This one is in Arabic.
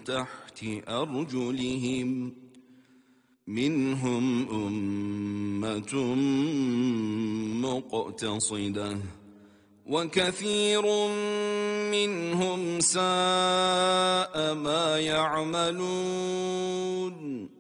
تحت أرجلهم منهم أمة مقتصدة وكثير منهم ساء ما يعملون